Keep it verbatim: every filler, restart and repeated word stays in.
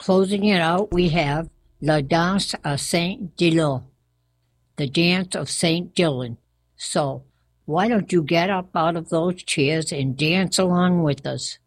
Closing it out, we have La Danse à Saint-Dylan, the dance of Saint Dylan. So why don't you get up out of those chairs and dance along with us?